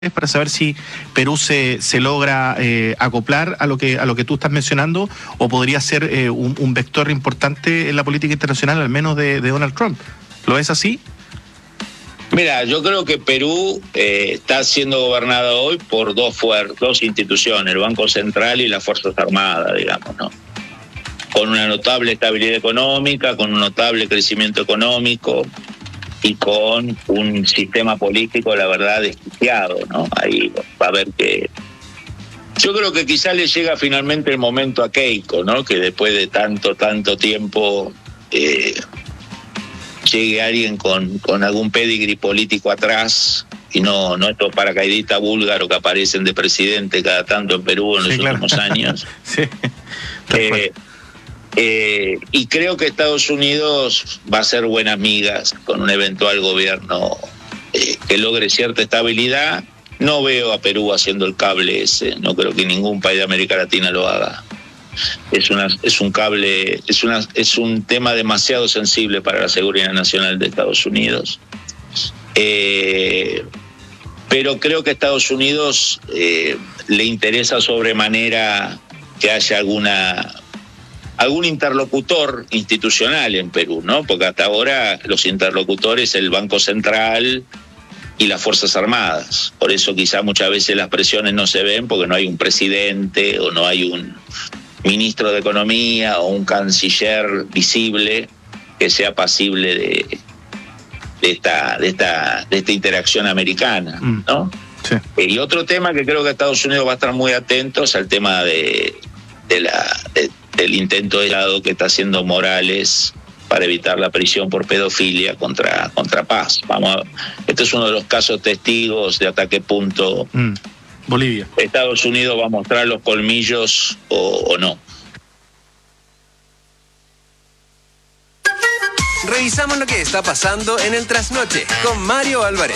para saber si Perú se logra acoplar a lo que tú estás mencionando, o podría ser un vector importante en la política internacional, al menos de Donald Trump. ¿Lo ves así? Mira, yo creo que Perú está siendo gobernado hoy por dos instituciones, el Banco Central y las Fuerzas Armadas, digamos, ¿no? Con una notable estabilidad económica, con un notable crecimiento económico y con un sistema político, la verdad, desquiciado, ¿no? Ahí va a haber que... Yo creo que quizá le llega finalmente el momento a Keiko, ¿no? Que después de tanto tiempo llegue alguien con algún pedigrí político atrás, y no estos paracaidistas búlgaros que aparecen de presidente cada tanto en Perú en los últimos años. Sí. Y creo que Estados Unidos va a ser buenas migas con un eventual gobierno que logre cierta estabilidad. No veo a Perú haciendo el cable ese, no creo que ningún país de América Latina lo haga. Es un tema demasiado sensible para la seguridad nacional de Estados Unidos. Pero creo que a Estados Unidos le interesa sobremanera que haya algún interlocutor institucional en Perú, ¿no? Porque hasta ahora los interlocutores, el Banco Central y las Fuerzas Armadas. Por eso quizá muchas veces las presiones no se ven, porque no hay un presidente o no hay un ministro de Economía o un canciller visible que sea pasible de esta interacción americana, ¿no? Sí. Y otro tema que creo que Estados Unidos va a estar muy atento es al tema del intento de Estado que está haciendo Morales para evitar la prisión por pedofilia contra Paz. Este es uno de los casos testigos de hasta qué punto Bolivia. Estados Unidos va a mostrar los colmillos o no. Revisamos lo que está pasando en el Trasnoche con Mario Álvarez.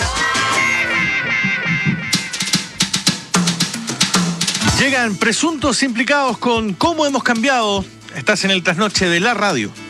Llegan presuntos implicados con cómo hemos cambiado. Estás en el Trasnoche de la radio.